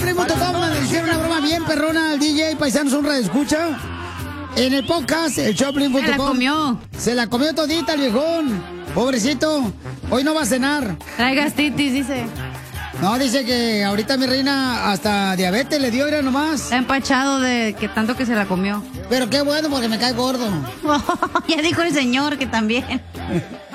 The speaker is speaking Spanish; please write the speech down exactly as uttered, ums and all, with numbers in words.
Choplin punto com, donde le hicieron una broma bien perrona al D J Paisanos, un radio escucha. En el podcast, el Choplin punto com. Se la comió. Se la comió todita el viejón. Pobrecito. Hoy no va a cenar. Trae gastritis, dice. No, dice que ahorita mi reina hasta diabetes le dio, era nomás. Está empachado de que tanto que se la comió. Pero qué bueno porque me cae gordo. Ya dijo el señor que también.